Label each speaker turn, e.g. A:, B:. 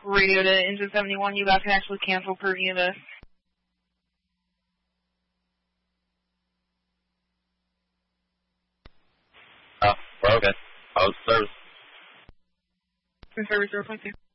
A: Radio to Engine 71, you guys can actually cancel per view this.
B: Oh, we're okay. How's service?
A: Service 0.2.